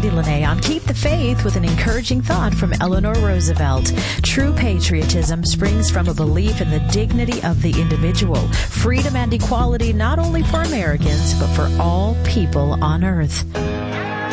Lene on Keep the Faith with an encouraging thought from Eleanor Roosevelt. True patriotism springs from a belief in the dignity of the individual, freedom and equality not only for Americans, but for all people on earth.